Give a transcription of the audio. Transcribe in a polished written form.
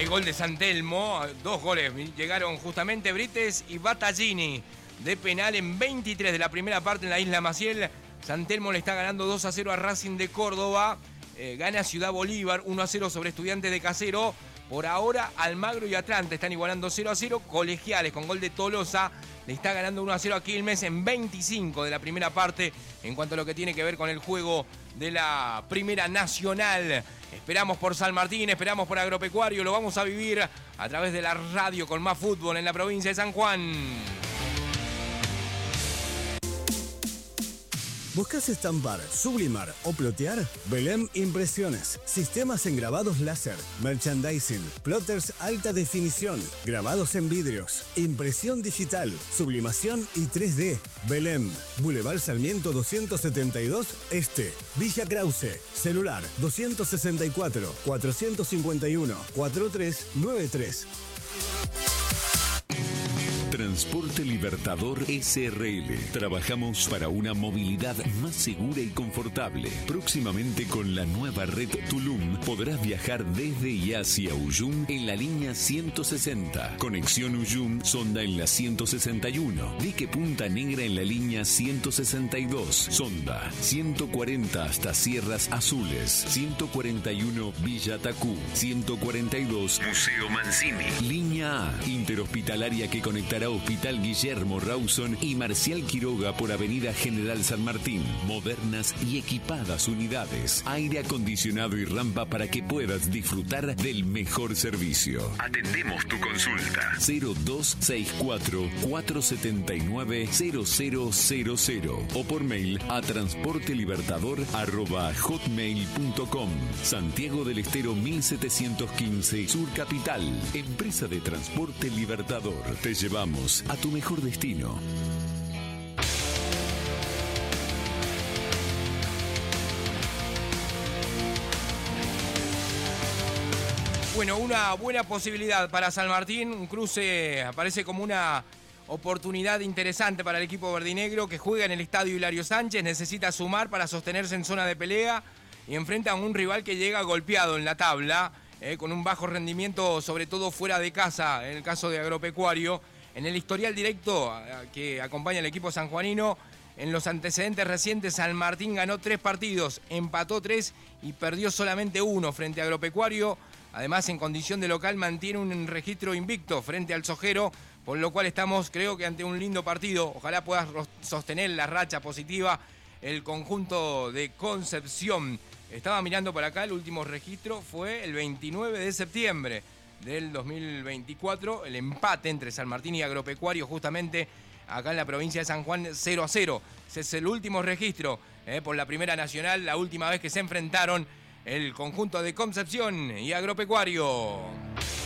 Hay gol de San Telmo, 2 goles. Llegaron justamente Brites y Battaglini de penal en 23 de la primera parte en la Isla Maciel. San Telmo le está ganando 2-0 a Racing de Córdoba. Gana Ciudad Bolívar 1-0 sobre Estudiantes de Casero. Por ahora Almagro y Atlanta están igualando 0-0. Colegiales con gol de Tolosa le está ganando 1-0 a Quilmes en 25 de la primera parte en cuanto a lo que tiene que ver con el juego de la Primera Nacional. Esperamos por San Martín, esperamos por Agropecuario, lo vamos a vivir a través de la radio con más fútbol en la provincia de San Juan. ¿Buscas estampar, sublimar o plotear? Belém Impresiones. Sistemas en grabados láser, merchandising, plotters alta definición, grabados en vidrios, impresión digital, sublimación y 3D. Belém, Boulevard Sarmiento 272 Este, Villa Krause. Celular 264 451 4393. Transporte Libertador SRL. Trabajamos para una movilidad más segura y confortable. Próximamente con la nueva red Tulum podrás viajar desde y hacia Uyum en la línea 160. Conexión Uyum Sonda en la 161. Dique Punta Negra en la línea 162. Sonda 140 hasta Sierras Azules. 141 Villa Tacú. 142 Museo Mancini. Línea A interhospitalaria que conectará Hospital Guillermo Rawson y Marcial Quiroga por Avenida General San Martín. Modernas y equipadas unidades. Aire acondicionado y rampa para que puedas disfrutar del mejor servicio. Atendemos tu consulta. 0264 479 0000 o por mail a transportelibertador@hotmail.com. Santiago del Estero 1715 Sur Capital. Empresa de Transporte Libertador. Te llevamos a tu mejor destino. Bueno, una buena posibilidad para San Martín. Un cruce aparece como una oportunidad interesante para el equipo verdinegro que juega en el estadio Hilario Sánchez. Necesita sumar para sostenerse en zona de pelea y enfrenta a un rival que llega golpeado en la tabla, con un bajo rendimiento, sobre todo fuera de casa, en el caso de Agropecuario. En el historial directo que acompaña al equipo sanjuanino, en los antecedentes recientes, San Martín ganó 3 partidos, empató 3 y perdió solamente 1 frente a Agropecuario. Además, en condición de local, mantiene un registro invicto frente al Sojero, por lo cual estamos, creo que ante un lindo partido. Ojalá pueda sostener la racha positiva el conjunto de Concepción. Estaba mirando por acá, el último registro fue el 29 de septiembre del 2024, el empate entre San Martín y Agropecuario justamente acá en la provincia de San Juan, 0-0. Ese es el último registro por la Primera Nacional, la última vez que se enfrentaron el conjunto de Concepción y Agropecuario.